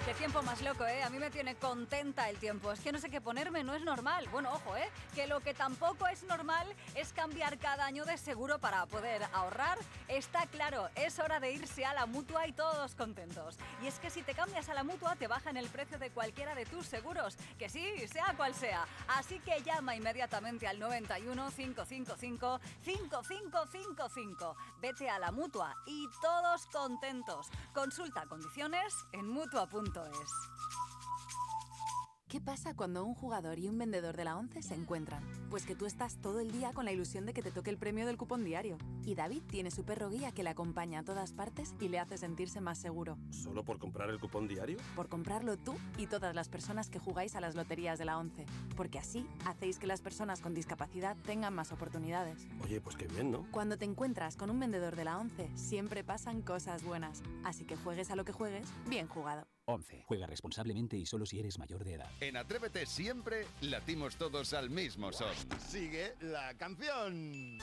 Qué tiempo más loco, ¿eh? A mí me tiene contenta el tiempo. Es que no sé qué ponerme, no es normal. Bueno, ojo, ¿eh? Que lo que tampoco es normal es cambiar cada año de seguro para poder ahorrar. Está claro, es hora de irse a la Mutua y todos contentos. Y es que si te cambias a la Mutua te bajan el precio de cualquiera de tus seguros. Que sí, sea cual sea. Así que llama inmediatamente al 91 555 5555. Vete a la Mutua y todos contentos. Consulta condiciones en Mutua.es. ¿Qué pasa cuando un jugador y un vendedor de la ONCE se encuentran? Pues que tú estás todo el día con la ilusión de que te toque el premio del cupón diario. Y David tiene su perro guía que le acompaña a todas partes y le hace sentirse más seguro. ¿Solo por comprar el cupón diario? Por comprarlo tú y todas las personas que jugáis a las loterías de la ONCE. Porque así hacéis que las personas con discapacidad tengan más oportunidades. Oye, pues qué bien, ¿no? Cuando te encuentras con un vendedor de la ONCE, siempre pasan cosas buenas. Así que juegues a lo que juegues, bien jugado. 11. Juega responsablemente y solo si eres mayor de edad. En Atrévete siempre latimos todos al mismo son. Sigue la canción.